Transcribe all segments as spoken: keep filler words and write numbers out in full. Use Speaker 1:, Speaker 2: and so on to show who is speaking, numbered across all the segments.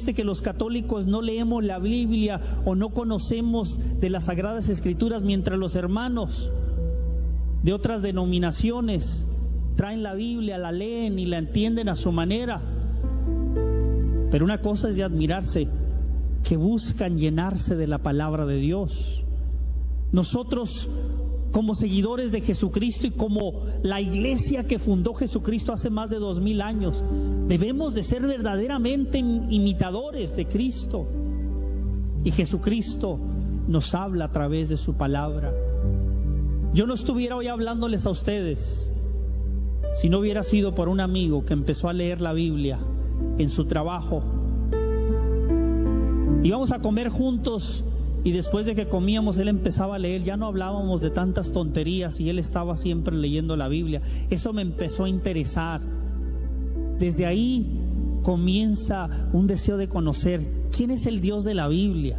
Speaker 1: triste que los católicos no leemos la Biblia o no conocemos de las Sagradas Escrituras, mientras los hermanos de otras denominaciones traen la Biblia, la leen y la entienden a su manera. Pero una cosa es de admirarse, que buscan llenarse de la palabra de Dios. Nosotros, como seguidores de Jesucristo y como la iglesia que fundó Jesucristo hace más de dos mil años, debemos de ser verdaderamente imitadores de Cristo. Y Jesucristo nos habla a través de su palabra. Yo no estuviera hoy hablándoles a ustedes si no hubiera sido por un amigo que empezó a leer la Biblia en su trabajo. Íbamos a comer juntos y después de que comíamos él empezaba a leer. Ya no hablábamos de tantas tonterías y él estaba siempre leyendo la Biblia. Eso me empezó a interesar. Desde ahí comienza un deseo de conocer quién es el Dios de la Biblia.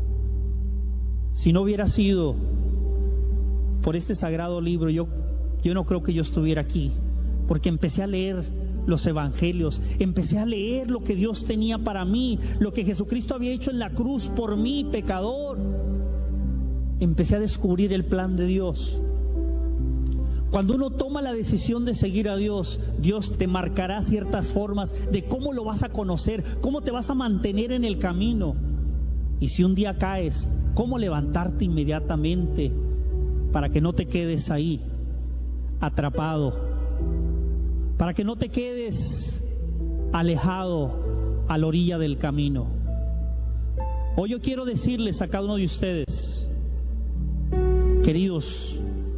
Speaker 1: Si no hubiera sido por este sagrado libro, yo, yo no creo que yo estuviera aquí, porque empecé a leer los evangelios, empecé a leer lo que Dios tenía para mí, lo que Jesucristo había hecho en la cruz por mí, pecador. Empecé a descubrir el plan de Dios. Cuando uno toma la decisión de seguir a Dios, Dios te marcará ciertas formas de cómo lo vas a conocer, cómo te vas a mantener en el camino. Y si un día caes, cómo levantarte inmediatamente para que no te quedes ahí atrapado, para que no te quedes alejado a la orilla del camino. Hoy yo quiero decirles a cada uno de ustedes, queridos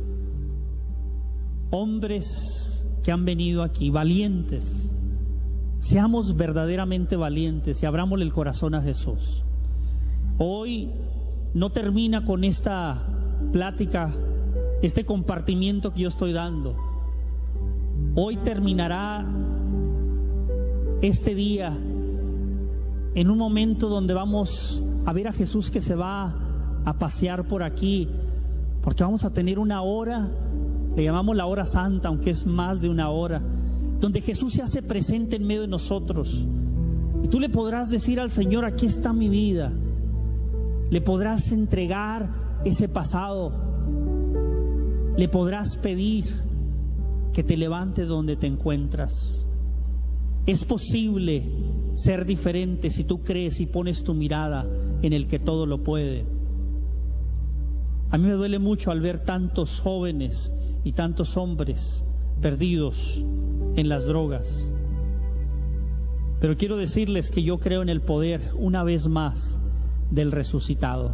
Speaker 1: hombres que han venido aquí, valientes, seamos verdaderamente valientes y abrámosle el corazón a Jesús. Hoy no termina con esta plática, este compartimiento que yo estoy dando. Hoy terminará este día en un momento donde vamos a ver a Jesús que se va a pasear por aquí, porque vamos a tener una hora, le llamamos la hora santa, aunque es más de una hora, donde Jesús se hace presente en medio de nosotros. Y tú le podrás decir al Señor: aquí está mi vida. Le podrás entregar ese pasado, le podrás pedir que te levante donde te encuentras. Es posible ser diferente si tú crees y pones tu mirada en el que todo lo puede. A mí me duele mucho al ver tantos jóvenes y tantos hombres perdidos en las drogas. Pero quiero decirles que yo creo en el poder, una vez más, del resucitado.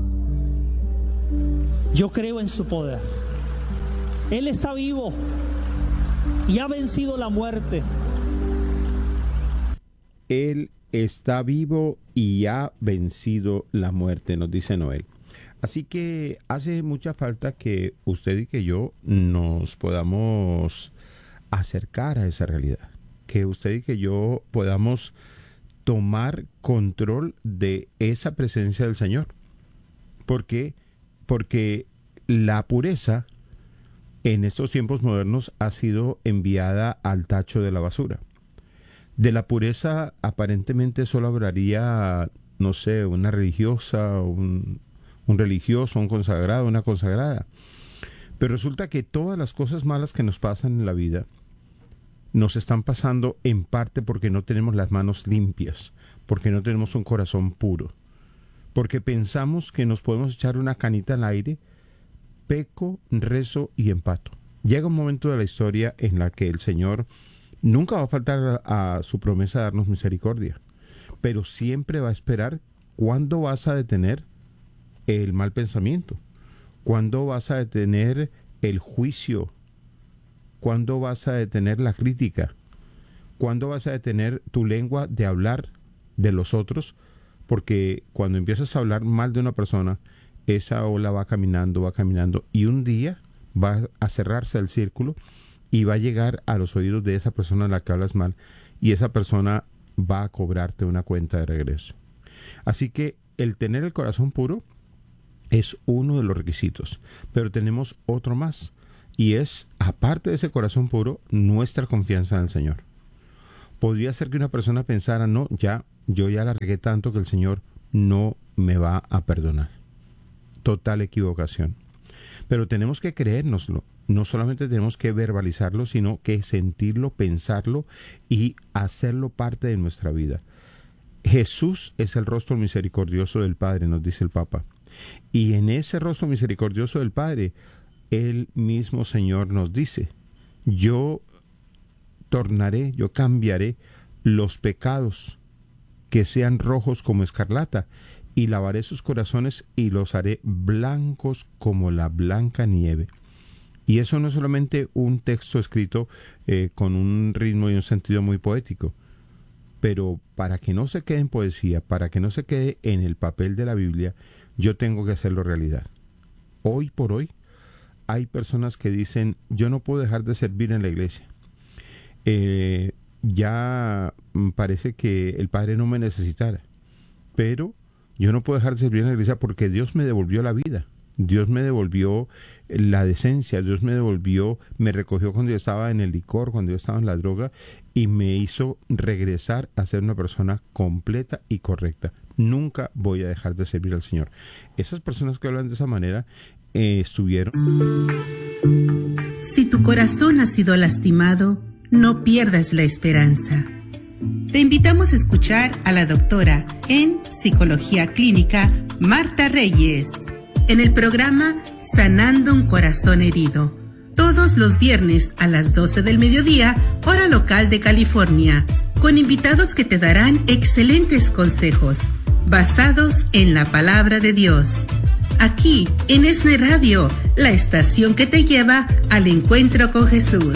Speaker 1: Yo creo en su poder. Él está vivo y ha vencido la muerte.
Speaker 2: Él está vivo y ha vencido la muerte, nos dice Noel. Así que hace mucha falta que usted y que yo nos podamos acercar a esa realidad. Que usted y que yo podamos tomar control de esa presencia del Señor. ¿Por qué? Porque la pureza en estos tiempos modernos ha sido enviada al tacho de la basura. De la pureza aparentemente solo hablaría, no sé, una religiosa, un, un religioso, un consagrado, una consagrada. Pero resulta que todas las cosas malas que nos pasan en la vida nos están pasando en parte porque no tenemos las manos limpias, porque no tenemos un corazón puro, porque pensamos que nos podemos echar una canita al aire, peco, rezo y empato. Llega un momento de la historia en la que el Señor nunca va a faltar a, a su promesa de darnos misericordia, pero siempre va a esperar cuándo vas a detener el mal pensamiento, cuándo vas a detener el juicio, cuándo vas a detener la crítica, cuándo vas a detener tu lengua de hablar de los otros, porque cuando empiezas a hablar mal de una persona, esa ola va caminando, va caminando, y un día va a cerrarse el círculo y va a llegar a los oídos de esa persona a la que hablas mal, y esa persona va a cobrarte una cuenta de regreso. Así que el tener el corazón puro es uno de los requisitos, pero tenemos otro más, y es, aparte de ese corazón puro, nuestra confianza en el Señor. Podría ser que una persona pensara: no, ya yo ya la regué tanto que el Señor no me va a perdonar. Total equivocación. Pero tenemos que creérnoslo. No solamente tenemos que verbalizarlo, sino que sentirlo, pensarlo y hacerlo parte de nuestra vida. Jesús es el rostro misericordioso del Padre, nos dice el Papa. Y en ese rostro misericordioso del Padre, el mismo Señor nos dice, yo tornaré, yo cambiaré los pecados que sean rojos como escarlata, y lavaré sus corazones y los haré blancos como la blanca nieve. Y eso no es solamente un texto escrito eh, con un ritmo y un sentido muy poético, pero para que no se quede en poesía, para que no se quede en el papel de la Biblia, yo tengo que hacerlo realidad. Hoy por hoy hay personas que dicen, yo no puedo dejar de servir en la iglesia. Eh, ya parece que el Padre no me necesitara, pero yo no puedo dejar de servir en la iglesia porque Dios me devolvió la vida. Dios me devolvió la decencia, Dios me devolvió, me recogió cuando yo estaba en el licor, cuando yo estaba en la droga, y me hizo regresar a ser una persona completa y correcta. Nunca voy a dejar de servir al Señor. Esas personas que hablan de esa manera eh, estuvieron...
Speaker 3: Si tu corazón ha sido lastimado, no pierdas la esperanza. Te invitamos a escuchar a la doctora en Psicología Clínica, Marta Reyes, en el programa Sanando un Corazón Herido, todos los viernes a las doce del mediodía, hora local de California, con invitados que te darán excelentes consejos, basados en la palabra de Dios. Aquí, en ESNE Radio, la estación que te lleva al encuentro con Jesús.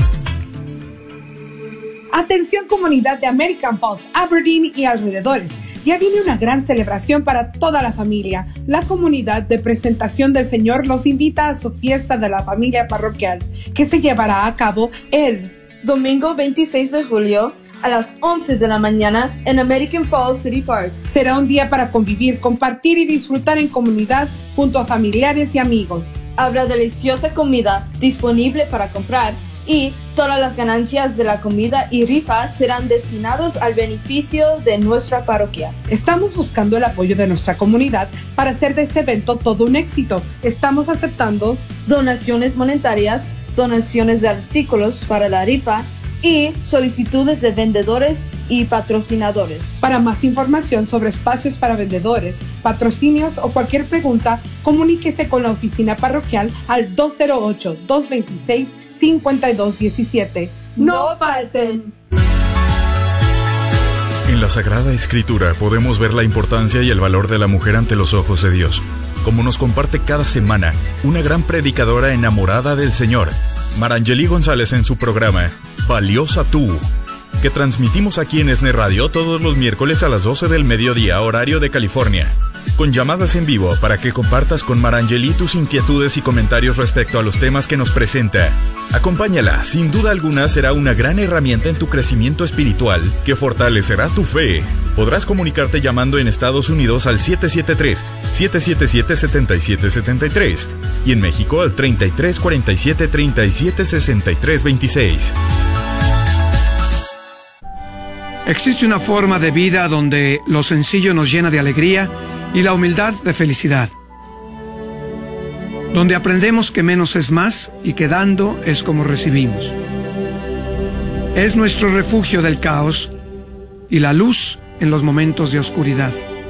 Speaker 4: Atención comunidad de American Falls, Aberdeen y alrededores. Ya viene una gran celebración para toda la familia. La comunidad de Presentación del Señor los invita a su fiesta de la familia parroquial, que se llevará a cabo el
Speaker 5: domingo veintiséis de julio a las once de la mañana en American Falls City Park.
Speaker 4: Será un día para convivir, compartir y disfrutar en comunidad junto a familiares y amigos.
Speaker 5: Habrá deliciosa comida disponible para comprar y todas las ganancias de la comida y rifas serán destinados al beneficio de nuestra parroquia.
Speaker 4: Estamos buscando el apoyo de nuestra comunidad para hacer de este evento todo un éxito. Estamos aceptando
Speaker 5: donaciones monetarias, donaciones de artículos para la rifa y solicitudes de vendedores y patrocinadores.
Speaker 4: Para más información sobre espacios para vendedores, patrocinios o cualquier pregunta, comuníquese con la oficina parroquial al dos cero ocho, dos dos seis, cinco dos uno siete.
Speaker 5: ¡No falten!
Speaker 6: En la Sagrada Escritura podemos ver la importancia y el valor de la mujer ante los ojos de Dios, como nos comparte cada semana una gran predicadora enamorada del Señor, Marangeli González, en su programa Valiosa Tú, que transmitimos aquí en ESNE Radio todos los miércoles a las doce del mediodía, horario de California, con llamadas en vivo para que compartas con Marangeli tus inquietudes y comentarios respecto a los temas que nos presenta. Acompáñala, sin duda alguna será una gran herramienta en tu crecimiento espiritual que fortalecerá tu fe. Podrás comunicarte llamando en Estados Unidos al siete siete tres, siete siete siete, siete siete siete tres y en México al treinta y tres cuarenta y siete, treinta y siete sesenta y tres veintiséis.
Speaker 7: Existe una forma de vida donde lo sencillo nos llena de alegría y la humildad de felicidad. Donde aprendemos que menos es más y que dando es como recibimos. Es nuestro refugio del caos y la luz en los momentos de oscuridad.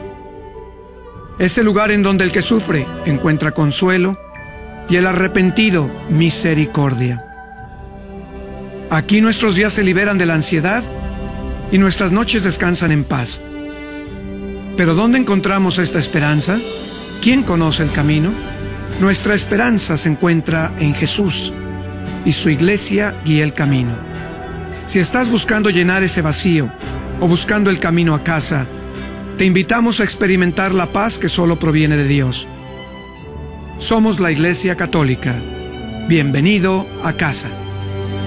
Speaker 7: Es el lugar en donde el que sufre encuentra consuelo y el arrepentido misericordia. Aquí nuestros días se liberan de la ansiedad y nuestras noches descansan en paz. ¿Pero dónde encontramos esta esperanza? ¿Quién conoce el camino? Nuestra esperanza se encuentra en Jesús y su iglesia guía el camino. Si estás buscando llenar ese vacío o buscando el camino a casa, te invitamos a experimentar la paz que solo proviene de Dios. Somos la Iglesia Católica. Bienvenido a casa.